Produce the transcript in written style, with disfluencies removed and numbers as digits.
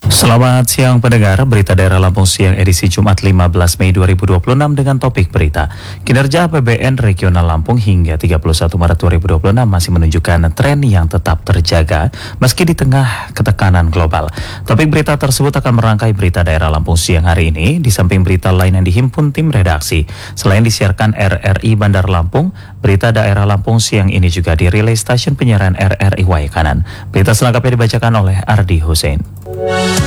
Selamat siang pendengar, berita daerah Lampung siang edisi Jumat 15 Mei 2026 dengan topik berita. Kinerja APBN Regional Lampung hingga 31 Maret 2026 masih menunjukkan tren yang tetap terjaga meski di tengah ketekanan global. Topik berita tersebut akan merangkai berita daerah Lampung siang hari ini di samping berita lain yang dihimpun tim redaksi. Selain disiarkan RRI Bandar Lampung, berita daerah Lampung siang ini juga dirilai stasiun penyiaran RRI Waikanan. Berita selengkapnya dibacakan oleh Ardi Hussein.